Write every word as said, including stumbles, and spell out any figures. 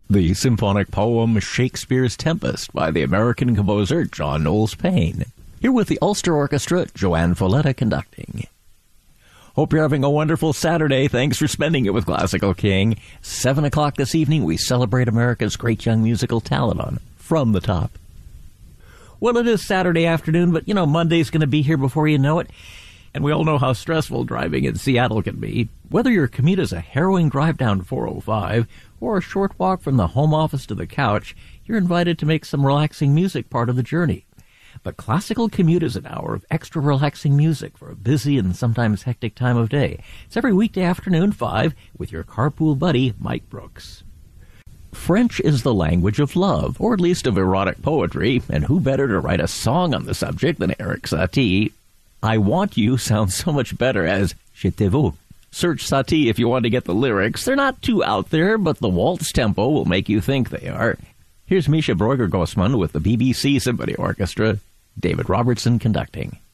The symphonic poem Shakespeare's Tempest by the American composer John Knowles Paine. Here with the Ulster Orchestra, Joanne Folletta conducting. Hope you're having a wonderful Saturday. Thanks for spending it with Classical King. Seven o'clock this evening, we celebrate America's great young musical talent on From the Top. Well, it is Saturday afternoon, but, you know, Monday's going to be here before you know it. And we all know how stressful driving in Seattle can be. Whether your commute is a harrowing drive down four oh five or a short walk from the home office to the couch, you're invited to make some relaxing music part of the journey. The Classical Commute is an hour of extra relaxing music for a busy and sometimes hectic time of day. It's every weekday afternoon, five, with your carpool buddy, Mike Brooks. French is the language of love, or at least of erotic poetry, and who better to write a song on the subject than Erik Satie? I Want You sounds so much better as Je te veux. Search Satie if you want to get the lyrics. They're not too out there, but the waltz tempo will make you think they are. Here's Misha Breuger-Grossman with the B B C Symphony Orchestra, David Robertson conducting.